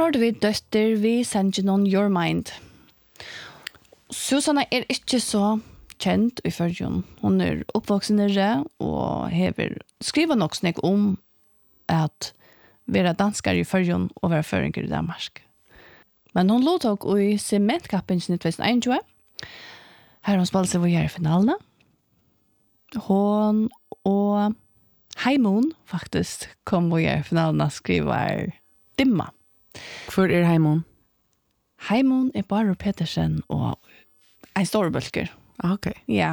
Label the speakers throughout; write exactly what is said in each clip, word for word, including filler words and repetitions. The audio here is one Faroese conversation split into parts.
Speaker 1: hørte vi døtter vi sender on Your Mind. Susanna er ikke så kjent i førjen. Hun er oppvoksen nere og hever skriver nok snakk om at være danskere i førjen og være føringer i Danmark. Men hun låt også i sementkappen i tjusen tjueen. Her hun spalte seg hvor jeg er i finalene. Hon og Heimon faktisk kom hvor jeg er i finalene skriver Dimma.
Speaker 2: Hvor er Heimon?
Speaker 1: Heimon er Baro Petersen og en stor bølger.
Speaker 2: Ah, ok.
Speaker 1: Ja.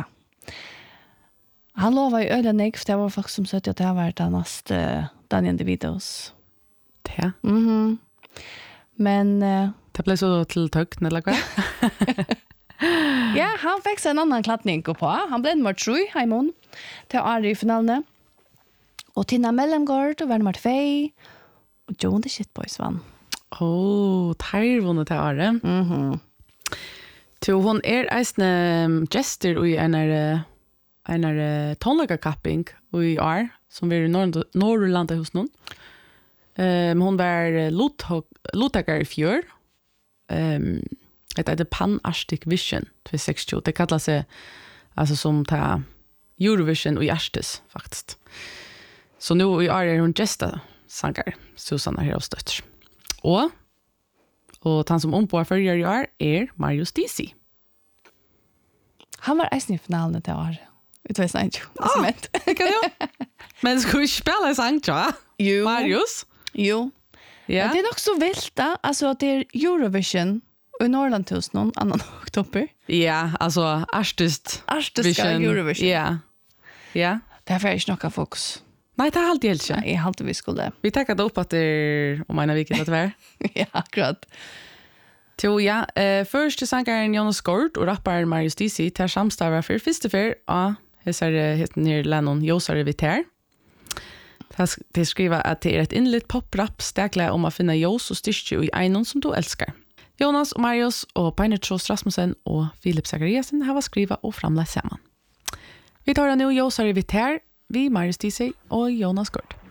Speaker 1: Han lovar i Ølenik, for det var faktisk som søtt at det har vært den neste Daniel DeVitos.
Speaker 2: Det?
Speaker 1: Mhm. Men... Uh,
Speaker 2: det ble så til tøkken, eller hva?
Speaker 1: ja, han fikk seg en annen klattning på. Han ble nummer tre, Heimon, til Ari i finalene. Og Tina Mellomgård var nummer tve. Og Joan the Shitboys vann.
Speaker 2: Åh, oh, der vunnet til Ari.
Speaker 1: Mhm.
Speaker 2: Så hon er eisne gestor i en er en er tonløkakapping i år, som vi er i Norrlandet hos noen. Um, hon var lottaker i fjør. Um, det er Pan Arctic Vision tjugo sekstio. Det kallar seg altså som ta Eurovision og Erstes, faktisk. Så nu i år er hon gesta sanger, Susanna her av støtter. Og Og han som ombår førjer i år er Marius Disi.
Speaker 1: Han var eisen i finalen til år. Vet du hva jeg snakker?
Speaker 2: Ah, det kan jo. Men skal vi spille en sang, ja?
Speaker 1: Jo.
Speaker 2: Marius?
Speaker 1: Jo.
Speaker 2: Ja.
Speaker 1: Men det er nok så vilt da, altså at det er Eurovision og i Norrland til oss noen annan oktober.
Speaker 2: Ja, altså Artist
Speaker 1: Artist skal Eurovision.
Speaker 2: Ja. Ja.
Speaker 1: Derfor er det ikke noe fokus.
Speaker 2: Nei, det er alltid helt ikke.
Speaker 1: Nei, jeg halte vi skulle.
Speaker 2: Vi takker det opp at det er om en av viken at det var.
Speaker 1: ja, akkurat.
Speaker 2: Jo, ja. Uh, først til sangeren Jonas Gård og rapperen Marius Disi til samstarver for første fyr av hesser heter her Lennon Josare Viter. De skriver at det er et innlitt pop-rap steglet om å finne Jos og styrke i egnon som du elsker. Jonas og Marius og Peinetros Rasmussen og Philip Zachariasen har skrivet og framlagt sammen. Vi tar nå Josare Viter, vi Marius Disi og Jonas Gård.